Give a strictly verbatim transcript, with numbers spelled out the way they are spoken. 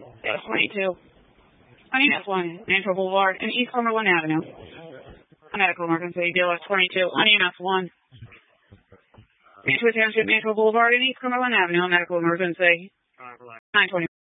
Dallas twenty-two. On U S one, Nashville Boulevard and East Cumberland Avenue. A medical emergency, Dallas twenty-two. On U S one. Nashville Township, Nashville Boulevard and East Cumberland Avenue. A medical emergency. nine twenty.